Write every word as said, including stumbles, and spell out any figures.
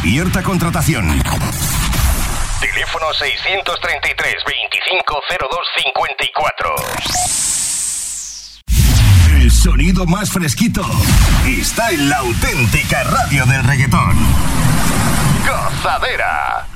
Abierta contratación. Teléfono seiscientos treinta y tres, veinticinco cero dos cincuenta y cuatro. El sonido más fresquito está en la auténtica radio del reggaetón. Gozadera.